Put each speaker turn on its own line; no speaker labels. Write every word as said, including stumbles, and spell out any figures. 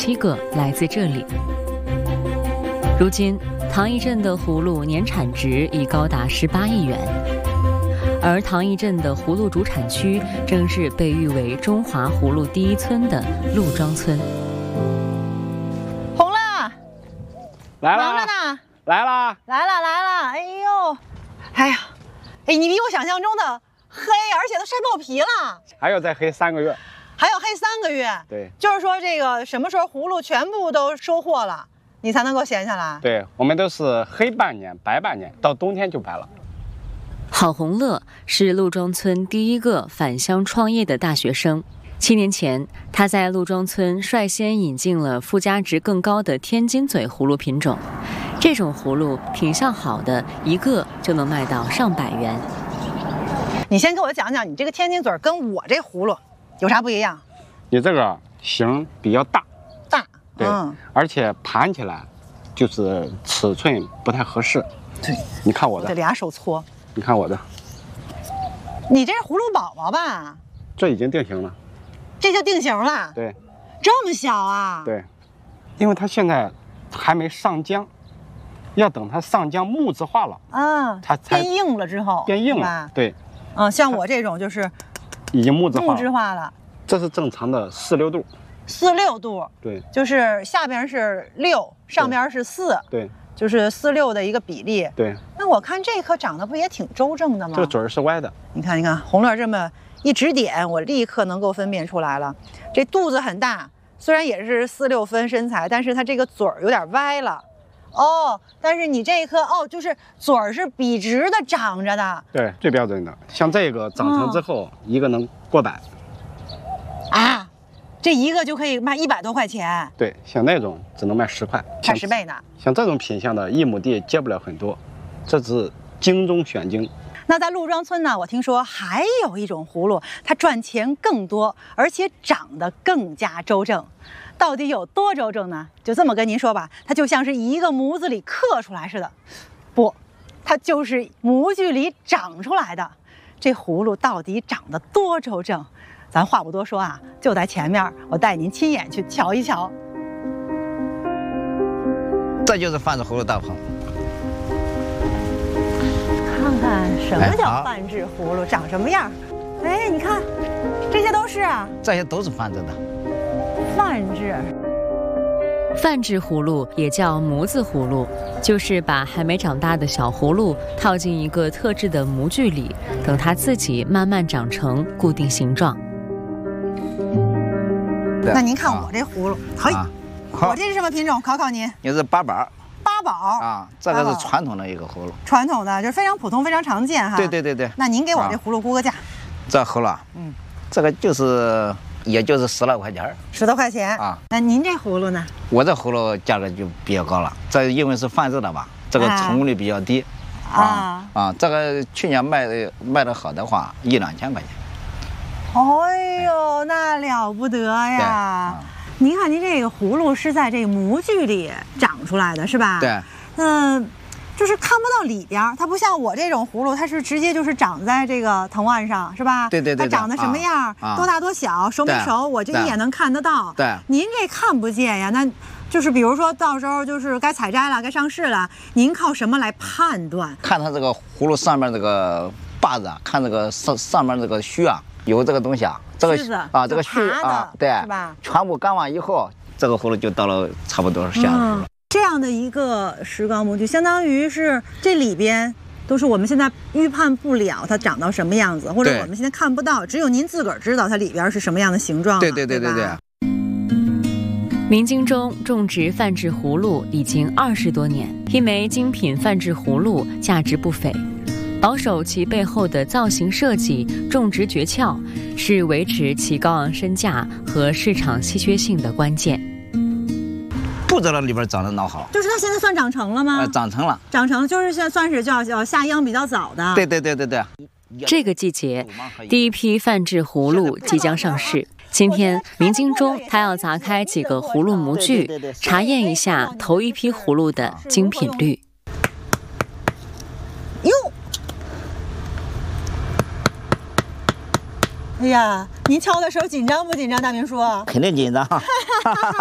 七个来自这里。如今，唐邑镇的葫芦年产值已高达十八亿元，而唐邑镇的葫芦主产区正是被誉为中华葫芦第一村的陆庄村。
红了，
来了，
忙着呢，
来了，
来了，来了！哎呦，哎呀，哎，你比我想象中的黑，而且都晒爆皮了，
还要再黑三个月，
还要黑三个月。
对，
就是说这个什么时候葫芦全部都收获了，你才能够闲下来。
对，我们都是黑半年、白半年，到冬天就白了。
郝洪乐是陆庄村第一个返乡创业的大学生。七年前，他在陆庄村率先引进了附加值更高的天津嘴葫芦品种。这种葫芦品相好的，一个就能卖到上百元。
你先给我讲讲，你这个天津嘴跟我这葫芦有啥不一样？
你这个形比较大，
大，
对，
嗯、
而且盘起来就是尺寸不太合适。
对，
你看我的，
我得俩手搓。
你看我的，
你这是葫芦宝宝吧？
这已经定型了。
这就定型了？
对，
这么小啊？
对，因为它现在还没上浆，要等它上浆木质化了
啊，
它才
变硬了之后，
变硬了
吧？
对，
嗯，像我这种就是
已经木质化了。
木质化了。
这是正常的四六度。
四六度，
对，
就是下边是六，上边是四，
对，
就是四六的一个比例。
对，
那我看这颗长得不也挺周正的吗？
这个嘴儿是歪的。
你看，你看，红乐这么一指点，我立刻能够分辨出来了。这肚子很大，虽然也是四六分身材，但是它这个嘴儿有点歪了。哦，但是你这一颗哦，就是嘴儿是笔直的长着的。
对，最标准的。像这个长成之后，嗯、一个能过百。
啊，这一个就可以卖一百多块钱。
对，像那种只能卖十块，
差十倍呢。
像这种品相的，一亩地接不了很多，这是精中选精。
那在陆庄村呢，我听说还有一种葫芦，它赚钱更多，而且长得更加周正。到底有多周正呢？就这么跟您说吧，它就像是一个模子里刻出来似的，不，它就是模具里长出来的。这葫芦到底长得多周正？咱话不多说啊，就在前面，我带您亲眼去瞧一瞧。
这就是泛制葫芦大棚。
看看什么叫泛制葫芦，长什么样？哎，你看，这些都是啊，
这些都是泛制的。
泛制，
泛制葫芦也叫模子葫芦，就是把还没长大的小葫芦套进一个特制的模具里，等它自己慢慢长成固定形状。
那您看我这葫芦，嘿、啊，我这是什么品种？考考您。
也是八宝。
八宝
啊，这个是传统的一个葫芦。
传统的就是非常普通、非常常见哈。
对对对对。
那您给我这葫芦估个价？啊、
这葫芦，嗯，这个就是也就是十来块钱。
十多块钱啊？那您这葫芦呢？
我这葫芦价格就比较高了，这因为是泛制的吧，这个成功率比较低。啊啊，这个去年卖的卖的好的话，一两千块钱。
哎呦，那了不得呀！您看，您这个葫芦是在这个模具里长出来的，是吧？
对。
嗯，就是看不到里边，它不像我这种葫芦，它是直接就是长在这个藤蔓上，是吧？
对对对。
它长得什么样，啊、多大多小，熟没熟，我就一眼能看得到。
对。
您这看不见呀，那就是比如说到时候就是该采摘了，该上市了，您靠什么来判断？
看它这个葫芦上面这个把子，看这个上上面这个须啊。有这个东西啊，这个啊，这个须啊，对，
是吧？
全部干完以后，这个葫芦就到了差不多下了。
嗯、这样的一个石膏模具，相当于是这里边都是我们现在预判不了它长到什么样子，或者我们现在看不到，只有您自个儿知道它里边是什么样的形状。
对对对对对。
明京中种植泛制葫芦已经二十多年，一枚精品泛制葫芦价值不菲。保守其背后的造型设计、种植诀窍，是维持其高昂身价和市场稀缺性的关键。
不知道里边长得哪好，
就是它现在算长成了吗？
呃，长成了，
长成就是现在算是叫叫下秧比较早的。
对对对对对。
这个季节，第一批泛制葫芦即将上市。今天，明京中他要砸开几个葫芦模具，查验一下头一批葫芦的精品率。
哟。哎呀，您敲的时候紧张不紧张，大明叔？
肯定紧张。